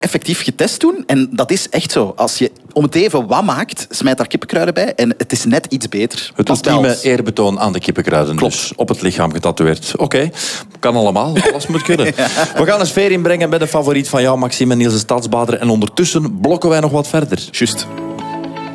effectief getest toen. En dat is echt zo. Als je om het even wat maakt, smijt daar kippenkruiden bij. En het is net iets beter. Het ultieme eerbetoon aan de kippenkruiden. Klopt. Dus op het lichaam getatoeëerd. Oké, kan allemaal. Alles moet kunnen. Ja. We gaan een sfeer inbrengen bij de favoriet van jou, Maxime en Niels de Stadsbader. En ondertussen blokken wij nog wat verder. Juist.